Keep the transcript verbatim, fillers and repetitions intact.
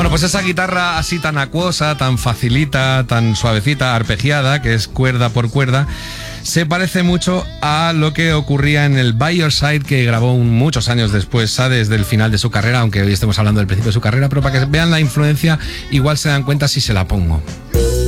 pues esa guitarra así tan acuosa, tan facilita, tan suavecita, arpegiada, que es cuerda por cuerda, se parece mucho a lo que ocurría en el By Your Side, que grabó muchos años después, desde el final de su carrera, aunque hoy estemos hablando del principio de su carrera, pero para que vean la influencia, igual se dan cuenta si se la pongo.